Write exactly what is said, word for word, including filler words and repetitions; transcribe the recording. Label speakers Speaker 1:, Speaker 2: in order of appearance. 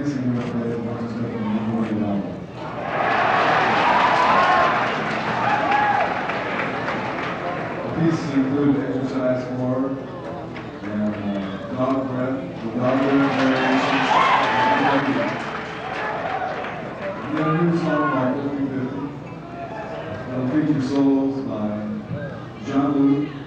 Speaker 1: next thing we're going to play is a bunch of stuff from the Memorial album. The pieces include Exercise four and uh, Dog Breath, the Dog Breath variations, and then a new song by fifty fifty. It'll feature solos by John Luke,